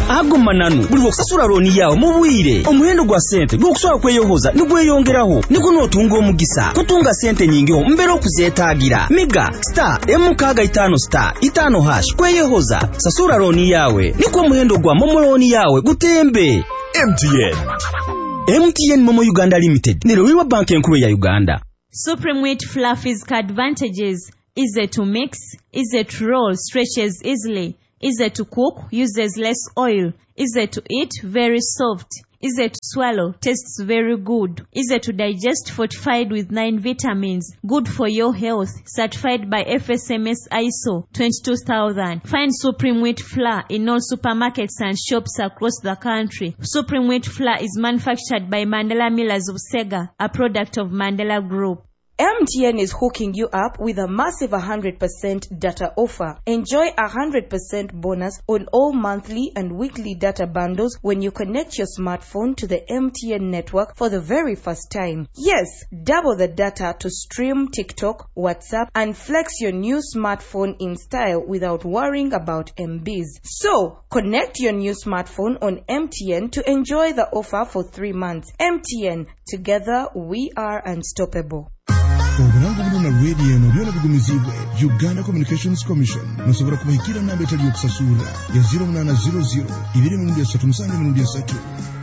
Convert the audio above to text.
agoma nanu buli okusasula looni yawo mu bwire omuhendo gwa sente gw'okusobola kweyohoza nigweyongeraho niko n'otunga omugisa kutunga sente nyingiho mbere okuzeetaagira miga *555# kweyohoza sasula looni yawe niko omuhendo gwa momo looni yawe gutembe. MTN Momo Uganda Limited Nilowiwa banki enkulu ya Uganda. Supreme Wheat Flour physical advantages: easy to mix, easy to roll, stretches easily, easy to cook, uses less oil, easy to eat, very soft, easy to swallow, tastes very good, easy to digest, fortified with 9 vitamins, good for your health, certified by FSMS ISO 22000. Find Supreme Wheat Flour in all supermarkets and shops across the country. Supreme Wheat Flour is manufactured by Mandela Millers of Sega, a product of Mandela Group. MTN is hooking you up with a massive 100% data offer. Enjoy 100% bonus on all monthly and weekly data bundles when you connect your smartphone to the MTN network for the very first time. Yes, double the data to stream TikTok, WhatsApp, and flex your new smartphone in style without worrying about MBs. So, connect your new smartphone on MTN to enjoy the offer for 3 months. MTN, together we are unstoppable. Obulango na radio no byona bigumizibwe Uganda Communications Commission musobora kubahikira namba etali yokusasura ya 0800 237 3